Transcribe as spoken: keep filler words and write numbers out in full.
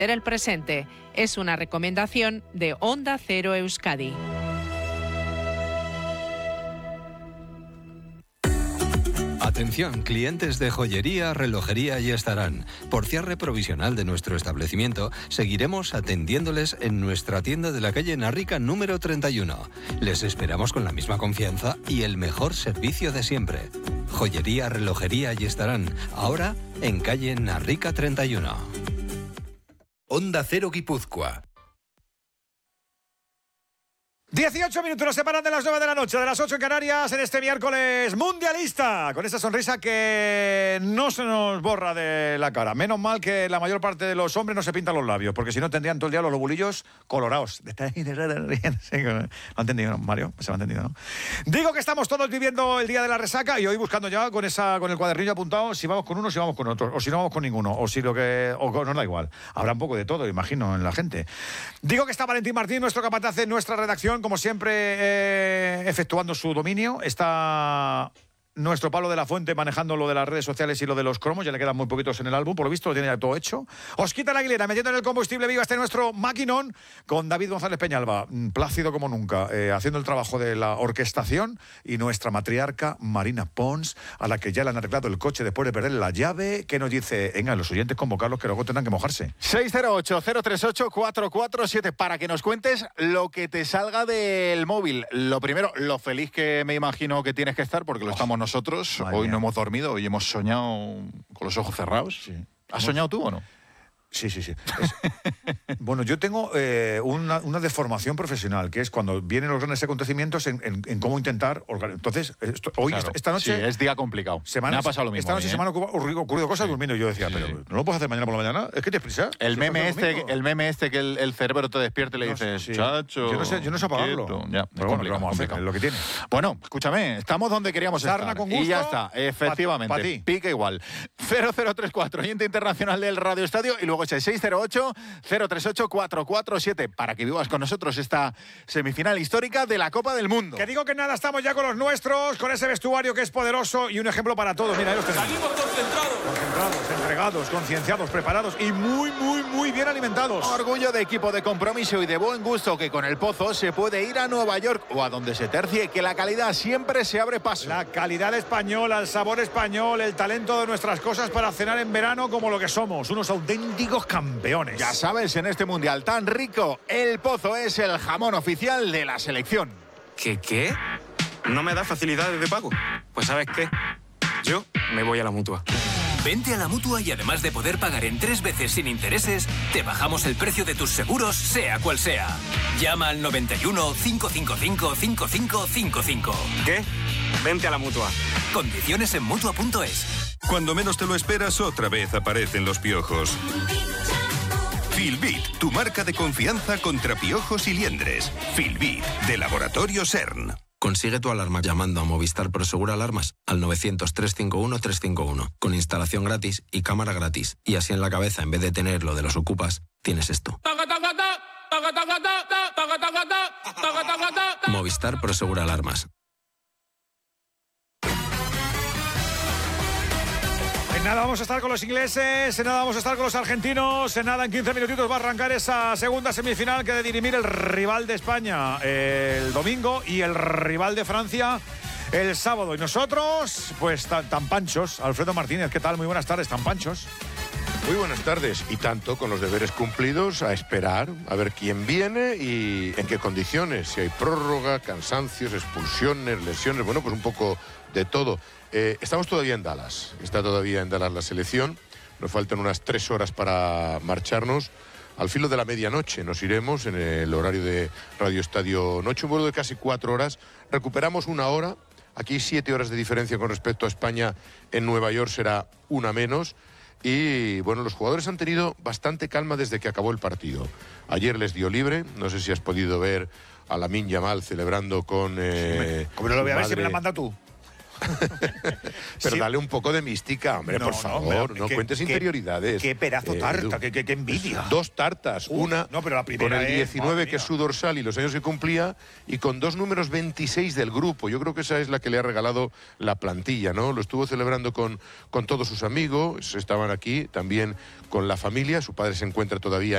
el presente. Es una recomendación de Onda Cero Euskadi. Atención, clientes de joyería, relojería y estarán. Por cierre provisional de nuestro establecimiento, seguiremos atendiéndoles en nuestra tienda de la calle Narrica número treinta y uno. Les esperamos con la misma confianza y el mejor servicio de siempre. Joyería, relojería y estarán. Ahora en calle Narrica treinta y uno. Onda Cero Guipúzcoa. dieciocho minutos nos separan de las nueve de la noche, de las ocho en Canarias, en este miércoles mundialista, con esa sonrisa que no se nos borra de la cara. Menos mal que la mayor parte de los hombres no se pintan los labios, porque si no tendrían todo el día los lobulillos colorados. ¿Lo ha entendido, Mario? Se lo ha entendido, ¿no? Digo que estamos todos viviendo el día de la resaca y hoy buscando ya con esa con el cuadernillo apuntado si vamos con uno, si vamos con otro, o si no vamos con ninguno, o si lo que... o nos da igual. Habrá un poco de todo, imagino, en la gente. Digo que está Valentín Martín, nuestro capataz en nuestra redacción, como siempre, eh, efectuando su dominio. Está nuestro Pablo de la Fuente manejando lo de las redes sociales y lo de los cromos. Ya le quedan muy poquitos en el álbum, por lo visto lo tiene ya todo hecho. Osquita la Aguilera metiendo en el combustible vivo este nuestro maquinón con David González Peñalba, plácido como nunca, eh, haciendo el trabajo de la orquestación, y nuestra matriarca Marina Pons, a la que ya le han arreglado el coche después de perder la llave, que nos dice, venga, los oyentes convocarlos que luego tendrán que mojarse. seis cero ocho, cero tres ocho, cuatro cuatro siete para que nos cuentes lo que te salga del móvil. Lo primero, lo feliz que me imagino que tienes que estar, porque lo estamos nosotros. Hoy mía. No hemos dormido, hoy hemos soñado con los ojos cerrados. Sí. ¿Has soñado tú o no? Sí, sí, sí. Es... bueno, yo tengo eh, una, una deformación profesional, que es cuando vienen los grandes acontecimientos en, en, en cómo intentar organizar. Entonces, esto, hoy, claro, esta, esta noche... Sí, es día complicado. Semana, me ha pasado lo mismo. Esta noche ¿eh? se me han ocurrido, ocurrido cosas sí. durmiendo. Yo decía, sí. pero ¿no lo puedes hacer mañana por la mañana? ¿Es que te prisa? El meme este, el meme este que el, el cerebro te despierte y le no, dices, sí. chacho... Yo no sé, yo no sé apagarlo. Quieto. Ya, pero bueno, ¿qué vamos a hacer? Es lo que tiene. Bueno, escúchame, estamos donde queríamos Sarna estar. Con gusto, y ya está, efectivamente. Pa, pa ti. Pica igual. cero cero tres cuatro, oyente internacional del Radio Estadio, y luego ese seis cero ocho, cero tres ocho, cuatro cuatro siete para que vivas con nosotros esta semifinal histórica de la Copa del Mundo. Que digo que nada, estamos ya con los nuestros, con ese vestuario que es poderoso y un ejemplo para todos. Mira, ellos tenemos. Salimos concentrados. Concentrados, entregados, concienciados, preparados y muy, muy, muy bien alimentados. Orgullo de equipo, de compromiso y de buen gusto, que con el Pozo se puede ir a Nueva York o a donde se tercie, que la calidad siempre se abre paso. La calidad española, el sabor español, el talento de nuestras cosas para cenar en verano como lo que somos, unos auténticos campeones. Ya sabes, en este mundial tan rico, el Pozo es el jamón oficial de la selección. ¿Qué qué? ¿No me da facilidades de pago? Pues ¿sabes qué? Yo me voy a la Mutua. Vente a la Mutua y además de poder pagar en tres veces sin intereses, te bajamos el precio de tus seguros, sea cual sea. Llama al noventa y uno, cinco cinco cinco, cinco cinco cinco cinco. ¿Qué? Vente a la Mutua. Condiciones en Mutua punto es. Cuando menos te lo esperas, otra vez aparecen los piojos. Filbit, tu marca de confianza contra piojos y liendres. Filbit, de Laboratorio CERN. Consigue tu alarma llamando a Movistar Prosegur Alarmas al novecientos, trescientos cincuenta y uno, trescientos cincuenta y uno, con instalación gratis y cámara gratis. Y así en la cabeza, en vez de tener lo de los ocupas, tienes esto. Movistar Prosegur Alarmas. En nada vamos a estar con los ingleses, en nada vamos a estar con los argentinos, en nada en quince minutitos va a arrancar esa segunda semifinal que ha de dirimir el rival de España el domingo y el rival de Francia el sábado. Y nosotros, pues tan, tan panchos. Alfredo Martínez, ¿qué tal? Muy buenas tardes, tan panchos. Muy buenas tardes, y tanto con los deberes cumplidos, a esperar a ver quién viene y en qué condiciones, si hay prórroga, cansancios, expulsiones, lesiones, bueno, pues un poco de todo. Eh, estamos todavía en Dallas, está todavía en Dallas la selección, nos faltan unas tres horas para marcharnos. Al filo de la medianoche nos iremos en el horario de Radio Estadio Noche, un vuelo de casi cuatro horas, recuperamos una hora, aquí siete horas de diferencia con respecto a España, en Nueva York será una menos. Y bueno, los jugadores han tenido bastante calma desde que acabó el partido. Ayer les dio libre, no sé si has podido ver a Lamine Yamal celebrando con... Eh, ¿Cómo no lo voy a ver si me la manda tú? Pero sí. Dale un poco de mística, hombre, no, por favor, no, no que, cuentes que, interioridades. Qué pedazo eh, tarta, qué, qué, qué envidia. Dos tartas, uh, una no, pero la primera con el diecinueve, es, que es su dorsal y los años que cumplía, y con dos números veintiséis del grupo. Yo creo que esa es la que le ha regalado la plantilla, ¿no? Lo estuvo celebrando con, con todos sus amigos, estaban aquí también con la familia, su padre se encuentra todavía